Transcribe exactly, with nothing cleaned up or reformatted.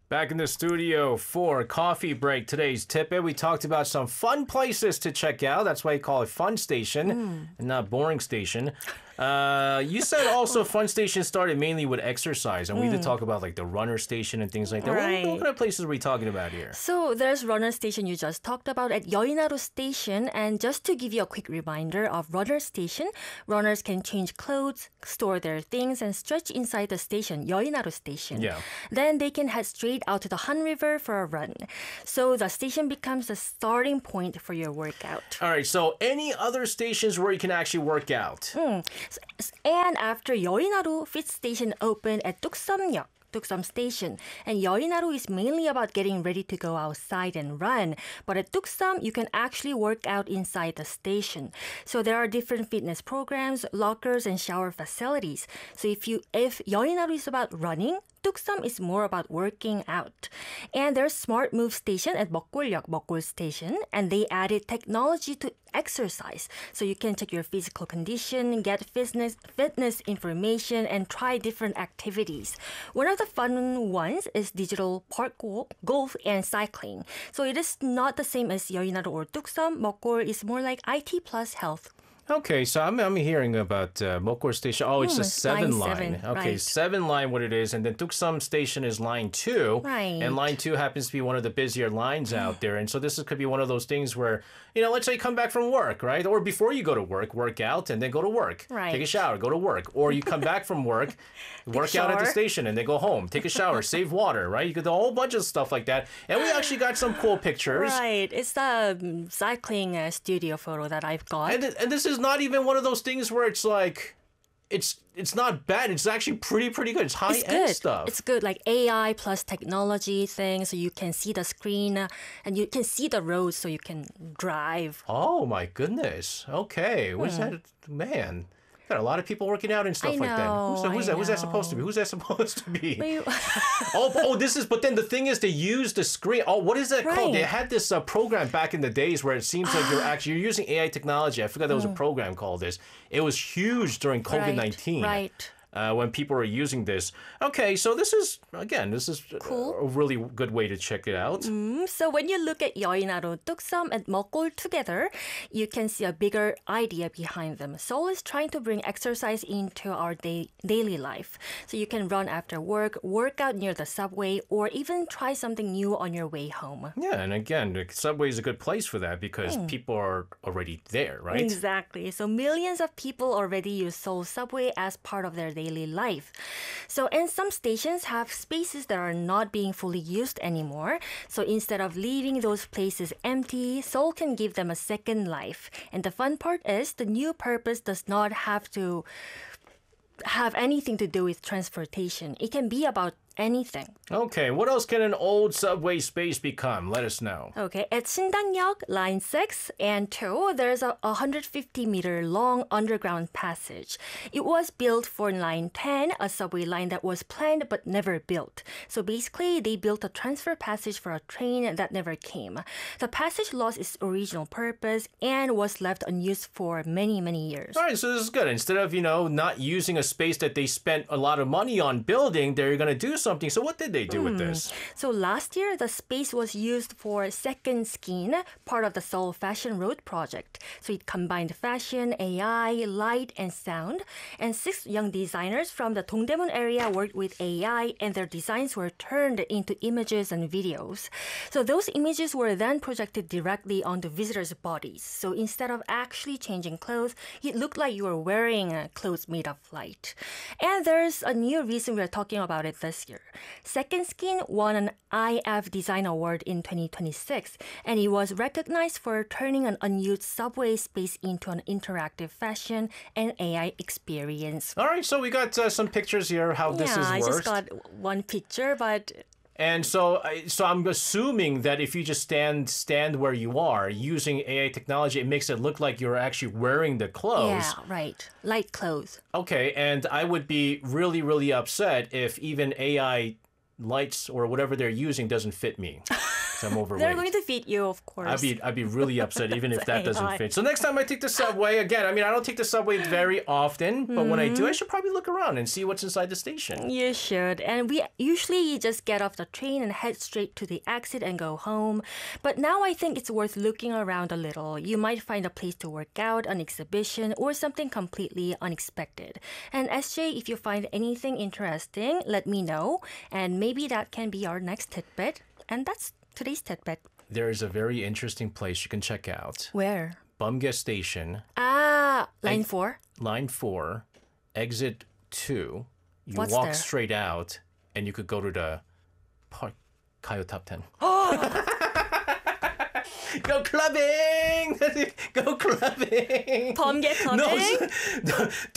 Back in the studio for coffee break. Today's tip it. We talked about some fun places to check out. That's why you call it Fun Station mm. and not Boring Station. Uh, you said also Fun Station started mainly with exercise, and mm. we did talk about like the runner station and things like that. Right. What, what kind of places are we talking about here? So there's runner station you just talked about at Yoinaru Station, and just to give you a quick reminder of runner station, runners can change clothes, store their things, and stretch inside the station, Yoinaru Station. Yeah. Then they can head straight out to the Han River for a run. So the station becomes the starting point for your workout. All right, so any other stations where you can actually work out? Mm. And after Yoinaru, fifth station opened at Tuksom역. Tuksum Station. And Yoinaru is mainly about getting ready to go outside and run. But at Tuksum, you can actually work out inside the station. So there are different fitness programs, lockers, and shower facilities. So if you if Yoinaru is about running, Tuksum is more about working out. And there's Smart Move Station at Mokgul역, Mokgul Station, and they added technology to exercise. So you can check your physical condition, get fitness, fitness information, and try different activities. One of the fun ones is digital park golf and cycling. So it is not the same as Yoinaru or Tuksum. Mokgul is more like I T plus health. Okay, so I'm I'm hearing about uh, Mokgul Station. Oh, it's Mm, a seven line line. seven, Okay, right. seven line what it is, and then Tuksum Station is line two. Right. And line two happens to be one of the busier lines out there. And so this is, could be one of those things where, you know, let's say you come back from work, right? Or before you go to work, work out and then go to work. Right. Take a shower, go to work. Or you come back from work, work out at the shower. station and then go home, take a shower, save water, right? You could do a whole bunch of stuff like that. And we actually got some cool pictures. Right. It's the um, cycling uh, studio photo that I've got. And, and this is not even one of those things where it's like, it's it's not bad. It's actually pretty, pretty good. It's high-end good. stuff. It's good, like A I plus technology thing, so you can see the screen uh, and you can see the roads, so you can drive. Oh, my goodness. Okay. What's that? Man. Got a lot of people working out and stuff I like that. know, Who's, that- who's I that? Who's that supposed to be? know. Who's that supposed to be? But you- oh, oh, this is, but then the thing is, they use the screen. Oh, what is that called? They Right. had this uh, program back in the days where it seems like you're actually you're using A I technology. I forgot there was a program called this. It was huge during COVID nineteen. Mm. Right. right. Uh, when people were using this. Okay, so this is, again, this is Cool. a really good way to check it out. Mm, So when you look at Yoinaru, Tuksum, and Mokgul together, you can see a bigger idea behind them. Seoul is trying to bring exercise into our day, daily life. So you can run after work, work out near the subway, or even try something new on your way home. Yeah, and again, the subway is a good place for that because people are already there, right? Exactly. So millions of people already use Seoul subway as part of their daily life. So, and some stations have spaces that are not being fully used anymore. So instead of leaving those places empty, Seoul can give them a second life. And the fun part is the new purpose does not have to have anything to do with transportation. It can be about anything. Okay, what else can an old subway space become? Let us know. Okay, at Sindang역, line six and two, there's a one hundred fifty meter long underground passage. It was built for line ten, a subway line that was planned but never built. So basically, they built a transfer passage for a train that never came. The passage lost its original purpose and was left unused for many, many years. All right, so this is good. Instead of, you know, not using a space that they spent a lot of money on building, they're going to do something. So what did they do with this? So last year, the space was used for Second Skin, part of the Seoul Fashion Road project. So it combined fashion, A I, light, and sound. And six young designers from the Dongdaemun area worked with A I, and their designs were turned into images and videos. So those images were then projected directly onto visitors' bodies. So instead of actually changing clothes, it looked like you were wearing uh, clothes made of light. And there's a new reason we're talking about it this year. Second Skin won an I F Design Award in twenty twenty-six, and it was recognized for turning an unused subway space into an interactive fashion and A I experience. All right, so we got uh, some pictures here how this yeah, is I worked. just got one picture, but And so, I- so I'm assuming that if you just stand stand where you are using A I technology, it makes it look like you're actually wearing the clothes. yeah, right. Light clothes. Okay, and I would be really, really upset if even A I lights or whatever they're using doesn't fit me. 'cause I'm overweight. They're going to feed you, of course. I'd be I'd be really upset even if that Say doesn't hi. fit. So next time I take the subway, again, I mean I don't take the subway very often, but when I do, I should probably look around and see what's inside the station. You should. And we usually just get off the train and head straight to the exit and go home. But now I think it's worth looking around a little. You might find a place to work out, an exhibition, or something completely unexpected. And S J, if you find anything interesting, let me know. And maybe that can be our next tidbit. And that's today's tidbit. There is a very interesting place you can check out. Where? Bumge Station, Ah, line I- four. line four, exit two. You What's walk there? straight out, and you could go to the Park Kayo Top ten. Go clubbing! Go clubbing! Bumge No, clubbing? no,